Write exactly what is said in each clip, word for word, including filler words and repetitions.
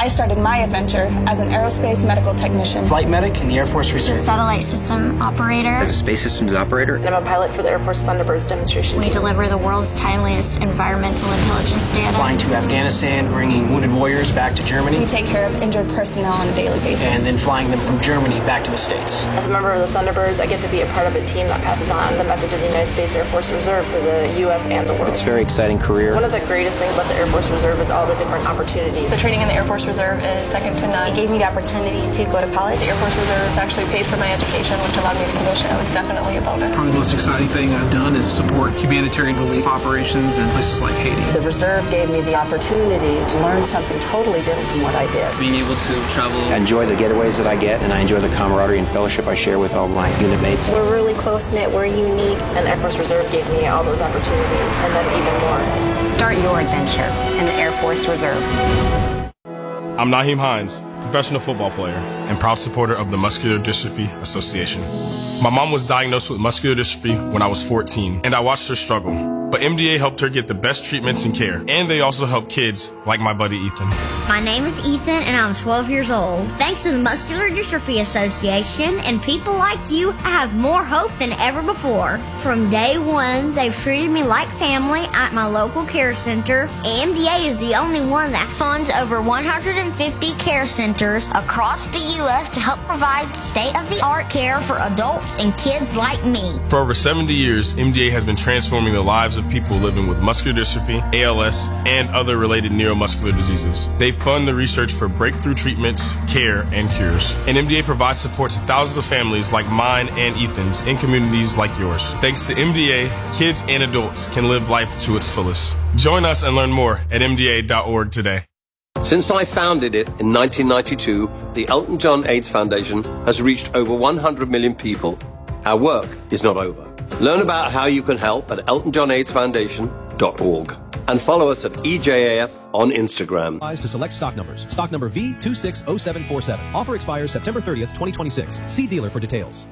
I started my adventure as an aerospace medical technician. Flight medic in the Air Force Reserve. Satellite system operator. As a space systems operator. And I'm a pilot for the Air Force Thunderbirds demonstration We team. deliver the world's timeliest environmental intelligence data. Flying to Afghanistan, bringing wounded warriors back to Germany. We take care of injured personnel on a daily basis. And then flying them from Germany back to the States. As a member of the Thunderbirds, I get to be a part of a team that passes on the message of the United States Air Force Reserve to the U S and the world. It's a very exciting career. One of the greatest things about the Air Force Reserve is all the different opportunities. The training in the Air Force Reserve is second to none. It gave me the opportunity to go to college. The Air Force Reserve actually paid for my education, which allowed me to commission. It was definitely a bonus. Probably the most exciting thing I've done is support humanitarian relief operations in places like Haiti. The Reserve gave me the opportunity to learn something totally different from what I did. Being able to travel. I enjoy the getaways that I get, and I enjoy the camaraderie and fellowship I share with all my unit mates. We're really close-knit, we're unique, and the Air Force Reserve gave me all those opportunities, and then even more. Start your adventure in the Air Force Reserve. I'm Naheem Hines, professional football player and proud supporter of the Muscular Dystrophy Association. My mom was diagnosed with muscular dystrophy when I was fourteen, and I watched her struggle. But M D A helped her get the best treatments and care, and they also help kids like my buddy Ethan. My name is Ethan, and I'm twelve years old. Thanks to the Muscular Dystrophy Association and people like you, I have more hope than ever before. From day one, they've treated me like family at my local care center. M D A is the only one that funds over one hundred fifty care centers across the U S to help provide state-of-the-art care for adults and kids like me. For over seventy years, M D A has been transforming the lives of people living with muscular dystrophy, A L S, and other related neuromuscular diseases. They fund the research for breakthrough treatments, care, and cures. And M D A provides support to thousands of families like mine and Ethan's in communities like yours. Thanks to M D A, kids and adults can live life to its fullest. Join us and learn more at M D A dot org today. Since I founded it in nineteen ninety-two, the Elton John AIDS Foundation has reached over one hundred million people. Our work is not over. Learn about how you can help at elton john aids foundation dot org and follow us at E J A F on Instagram. Applies to select stock numbers. Stock number V two six zero seven four seven. Offer expires September thirtieth, twenty twenty-six. See dealer for details.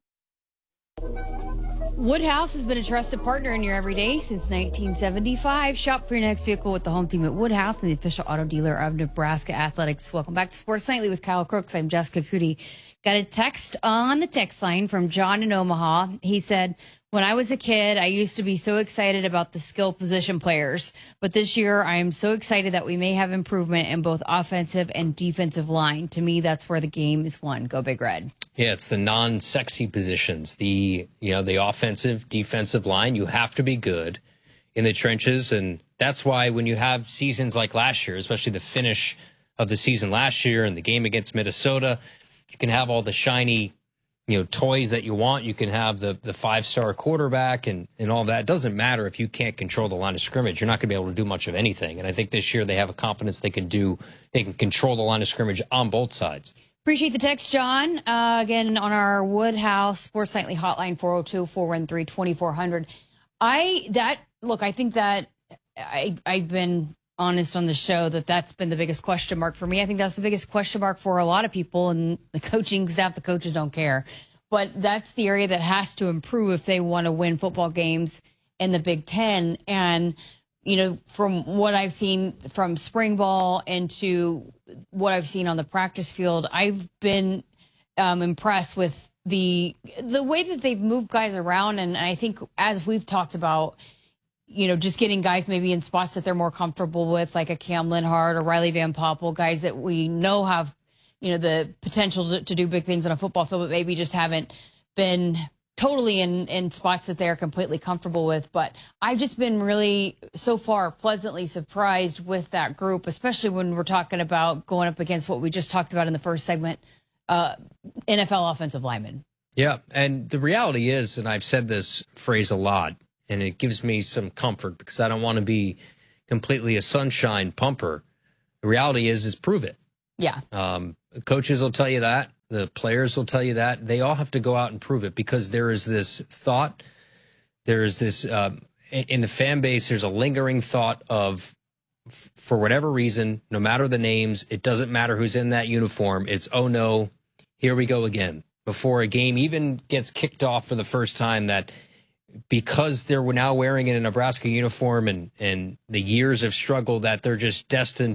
Woodhouse has been a trusted partner in your everyday since nineteen seventy-five. Shop for your next vehicle with the home team at Woodhouse, the official auto dealer of Nebraska Athletics. Welcome back to Sports Nightly with Kyle Crooks. I'm Jessica Cootie. Got a text on the text line from John in Omaha. He said, when I was a kid, I used to be so excited about the skill position players. But this year, I am so excited that we may have improvement in both offensive and defensive line. To me, that's where the game is won. Go Big Red. Yeah, it's the non-sexy positions. The, you know, the offensive, defensive line, you have to be good in the trenches. And that's why when you have seasons like last year, especially the finish of the season last year and the game against Minnesota, you can have all the shiny, you know, toys that you want. You can have the the five-star quarterback and, and all that. It doesn't matter if you can't control the line of scrimmage. You're not going to be able to do much of anything. And I think this year they have a confidence they can do. They can control the line of scrimmage on both sides. Appreciate the text, John. Uh, again, on our Woodhouse Sports Nightly hotline, four oh two, four one three, two four zero zero. I, that, look, I think that I, I've been honest on the show that that's been the biggest question mark for me. I think that's the biggest question mark for a lot of people, and the coaching staff, the coaches don't care. But that's the area that has to improve if they want to win football games in the Big Ten. And, you know, from what I've seen from spring ball into what I've seen on the practice field, I've been um, impressed with the the way that they've moved guys around. And I think, as we've talked about, you know, just getting guys maybe in spots that they're more comfortable with, like a Cam Linhart or Riley Van Poppel, guys that we know have, you know, the potential to, to do big things on a football field, but maybe just haven't been totally in, in spots that they're completely comfortable with. But I've just been really, so far, pleasantly surprised with that group, especially when we're talking about going up against what we just talked about in the first segment, uh, N F L offensive linemen. Yeah, and the reality is, and I've said this phrase a lot, and it gives me some comfort because I don't want to be completely a sunshine pumper. The reality is, is prove it. Yeah. Um, coaches will tell you that. The players will tell you that. They all have to go out and prove it because there is this thought, there is this, uh, in the fan base, there's a lingering thought of, f- for whatever reason, no matter the names, it doesn't matter who's in that uniform. It's, oh no, here we go again. Before a game even gets kicked off for the first time, that because they're now wearing in a Nebraska uniform and, and the years of struggle, that they're just destined to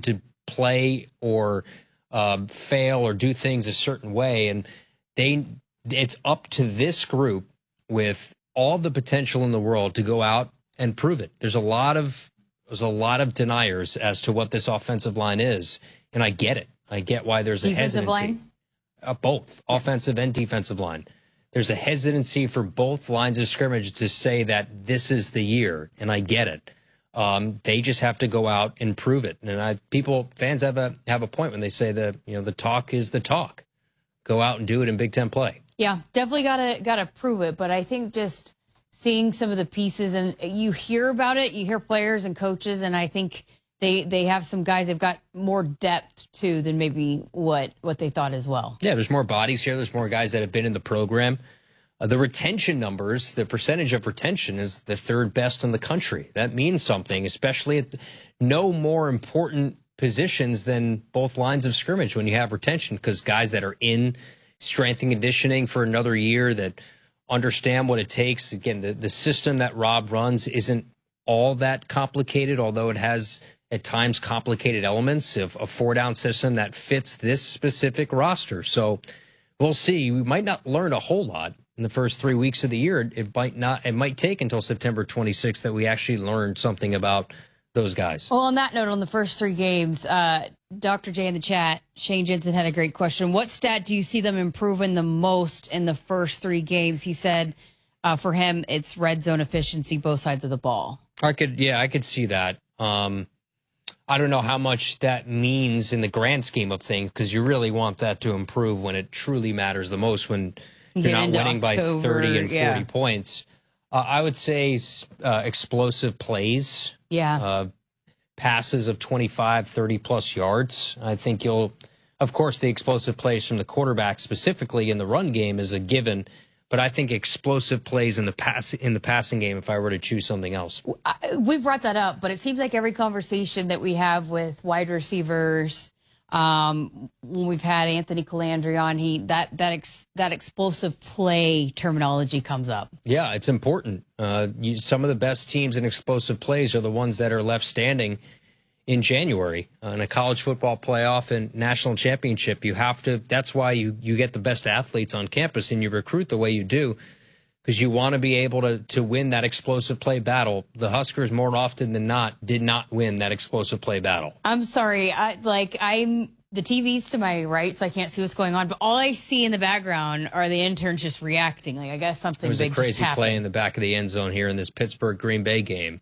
play or um, fail or do things a certain way. And they, it's up to this group with all the potential in the world to go out and prove it. There's a lot of there's a lot of deniers as to what this offensive line is, and I get it. I get why there's a Defensive hesitancy. line? Uh, both offensive and defensive line. There's a hesitancy for both lines of scrimmage to say that this is the year, and I get it. Um, they just have to go out and prove it. And I, people, fans have a have a point when they say that, you know, the talk is the talk. Go out and do it in Big Ten play. Yeah, definitely gotta gotta prove it. But I think just seeing some of the pieces, and you hear about it, you hear players and coaches, and I think they they have some guys they've got more depth to than maybe what what they thought as well. Yeah, there's more bodies here. There's more guys that have been in the program. Uh, the retention numbers, the percentage of retention is the third best in the country. That means something, especially at no more important positions than both lines of scrimmage when you have retention, because guys that are in strength and conditioning for another year that understand what it takes. Again, the, the system that Rob runs isn't all that complicated, although it has at times complicated elements of a four-down system that fits this specific roster. So we'll see. We might not learn a whole lot in the first three weeks of the year. It might not. It might take until September twenty-sixth that we actually learn something about those guys. Well, on that note, on the first three games, uh, Doctor J in the chat, Shane Jensen had a great question. What stat do you see them improving the most in the first three games? He said uh, for him, it's red zone efficiency, both sides of the ball. I could, yeah, I could see that. Um, I don't know how much that means in the grand scheme of things, because you really want that to improve when it truly matters the most, when you're not winning by thirty and forty yeah. points. Uh, I would say uh, explosive plays. Yeah. Uh, passes of twenty-five, thirty plus yards. I think you'll, of course, the explosive plays from the quarterback specifically in the run game is a given, but I think explosive plays in the pass in the passing game, if I were to choose something else. I, we brought that up, but it seems like every conversation that we have with wide receivers, um, when we've had Anthony Calandri on, he that that ex, that explosive play terminology comes up. Yeah, it's important. Uh, you, some of the best teams in explosive plays are the ones that are left standing in January uh, in a college football playoff and national championship. You have to. That's why you you get the best athletes on campus and you recruit the way you do, because you want to be able to to win that explosive play battle. The Huskers, more often than not, did not win that explosive play battle. I'm sorry. I like I'm the T V's to my right, so I can't see what's going on. But all I see in the background are the interns just reacting. Like I guess something big just happened. It was a crazy play in the back of the end zone here in this Pittsburgh Green Bay game.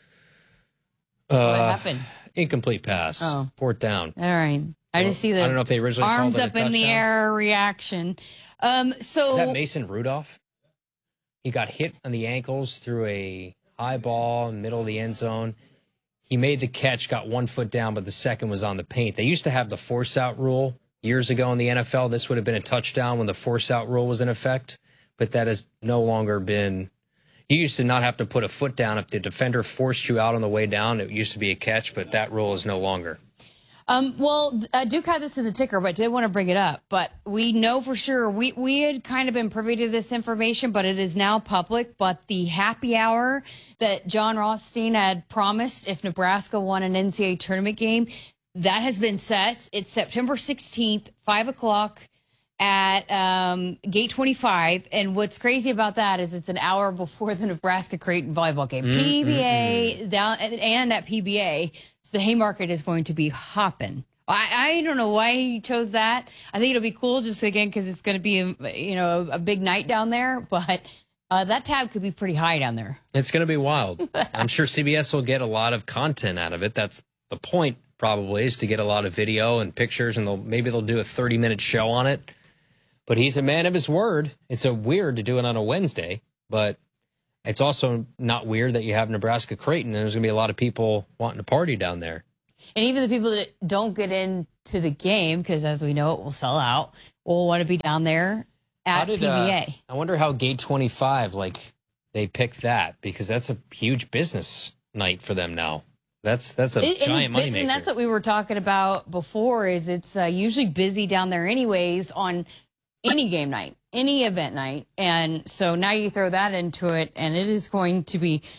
Uh, what happened? Incomplete pass. Oh. Fourth down. All right. I just see the I don't know if they originally arms called it a up in the touchdown. air reaction. Um, so Is that Mason Rudolph? He got hit on the ankles through a high ball in the middle of the end zone. He made the catch, got one foot down, but the second was on the paint. They used to have the force out rule years ago in the N F L. This would have been a touchdown when the force out rule was in effect, but that has no longer been. You used to not have to put a foot down if the defender forced you out on the way down. It used to be a catch, but that rule is no longer. Um, well, uh, Duke had this in the ticker, but did want to bring it up. But we know for sure, we, we had kind of been privy to this information, but it is now public. But the happy hour that John Rothstein had promised if Nebraska won an N C double A tournament game, that has been set. It's September sixteenth, five o'clock at um, Gate twenty-five. And what's crazy about that is it's an hour before the Nebraska-Creighton volleyball game. Mm, P B A mm, mm. down and at P B A. So the Haymarket is going to be hopping. I, I don't know why he chose that. I think it'll be cool just again because it's going to be a, you know a, a big night down there. But uh, that tab could be pretty high down there. It's going to be wild. I'm sure C B S will get a lot of content out of it. That's the point, probably, is to get a lot of video and pictures, and they'll maybe they'll do a thirty minute show on it. But he's a man of his word. It's a weird to do it on a Wednesday, but it's also not weird that you have Nebraska Creighton, and there's going to be a lot of people wanting to party down there. And even the people that don't get into the game, because as we know, it will sell out, will want to be down there at did, P B A. Uh, I wonder how Gate twenty-five, like, they picked that, because that's a huge business night for them now. That's that's a it, giant moneymaker. And that's what we were talking about before, is it's uh, usually busy down there anyways on any game night, any event night. And so now you throw that into it, and it is going to be,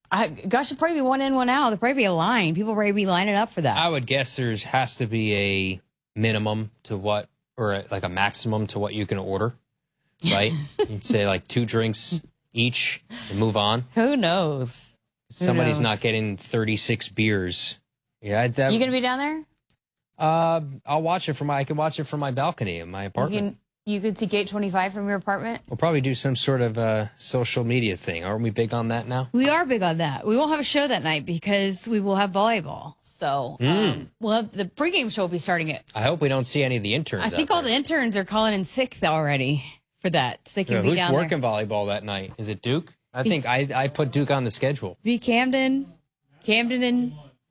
I, gosh, it'd probably be one in, one out. There'd probably be a line. People would be lining up for that. I would guess there's has to be a minimum to what, or a, like a maximum to what you can order, right? You'd say like two drinks each and move on. Who knows? Somebody's Who knows? not getting thirty-six beers. Yeah, I'd, that, You gonna be down there? Uh, I'll watch it from my. I can watch it from my balcony in my You apartment. can, you could see Gate twenty-five from your apartment. We'll probably do some sort of uh, social media thing. Aren't we big on that now? We are big on that. We won't have a show that night because we will have volleyball. So um, Mm. we'll have the pregame show will be starting at. I hope we don't see any of the interns. I think out all the interns are calling in sick already for that, so they can there. be Yeah, who's down working there. volleyball that night? Is it Duke? I think I, I put Duke on the schedule. Be Camden, Camden, and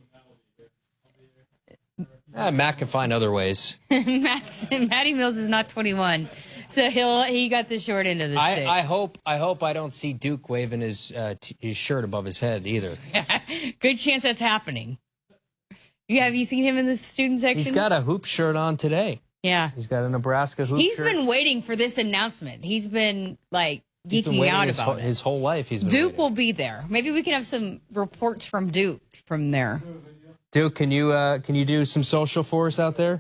Uh, Matt can find other ways. Matt's, Matty Mills is not twenty-one, so he'll he got the short end of the stick. I, I hope I hope I don't see Duke waving his uh, t- his shirt above his head either. Good chance that's happening. You have you seen him in the student section? He's got a hoop shirt on today. Yeah, He's got a Nebraska hoop he's shirt. been waiting for this announcement. He's been like He's been geeking waiting out his, about whole, it. his whole life. He's been Duke waiting. will be there. Maybe we can have some reports from Duke from there. Duke, can you uh, can you do some social for us out there?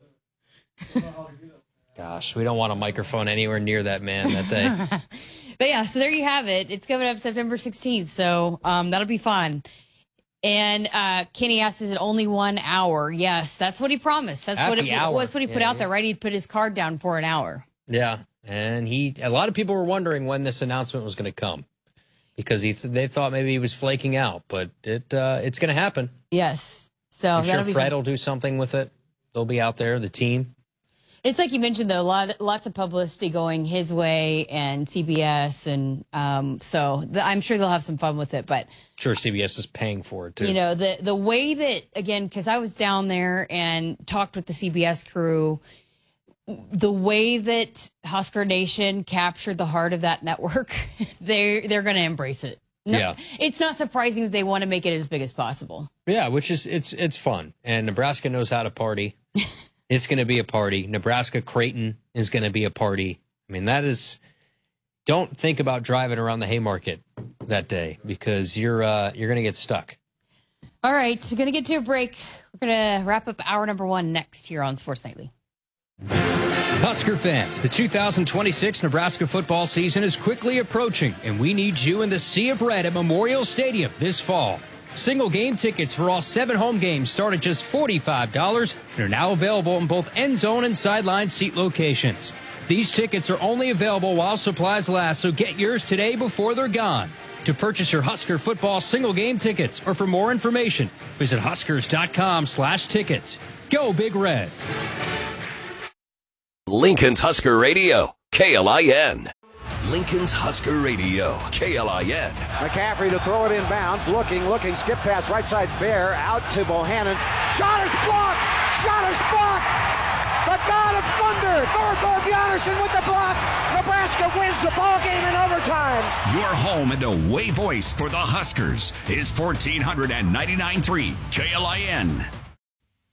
Gosh, we don't want a microphone anywhere near that man that day. But yeah, so there you have it. It's coming up September sixteenth, so um, that'll be fun. And uh, Kenny asked, is it only one hour? Yes, that's what he promised. That's At what the it, hour. that's what he put Yeah, out there, yeah. right? He'd put his card down for an hour. Yeah, and he a lot of people were wondering when this announcement was going to come because he th- they thought maybe he was flaking out, but it uh, it's going to happen. Yes. So I'm sure that'll be Fred fun. will do something with it. They'll be out there, the team. It's like you mentioned, though, a lot, lots of publicity going his way and C B S, and um, so the, I'm sure they'll have some fun with it. But Sure, C B S is paying for it too. you know, the the way that, again, because I was down there and talked with the C B S crew, the way that Husker Nation captured the heart of that network, they they're going to embrace it. No, Yeah. it's not surprising that they want to make it as big as possible. Yeah, which is it's it's fun, and Nebraska knows how to party. It's going to be a party. Nebraska Creighton is going to be a party. I mean, that is. Don't think about driving around the Haymarket that day because you're uh, you're going to get stuck. All right, so going to get to a break. We're going to wrap up hour number one next here on Sports Nightly. Husker fans, the two thousand twenty-six Nebraska football season is quickly approaching, and we need you in the Sea of Red at Memorial Stadium this fall. Single game tickets for all seven home games start at just forty-five dollars and are now available in both end zone and sideline seat locations. These tickets are only available while supplies last, so get yours today before they're gone. To purchase your Husker football single game tickets or for more information, visit huskers.com slash tickets. Go Big Red. Lincoln's Husker Radio, K L I N. Lincoln's Husker Radio, K L I N. McCaffrey to throw it in bounds. Looking, looking. Skip pass right side. Bear out to Bohannon. Shot is blocked. Shot is blocked. The God of Thunder, Thorthorpe Bjarnason with the block. Nebraska wins the ball game in overtime. Your home and away voice for the Huskers is fourteen ninety-nine point three K L I N.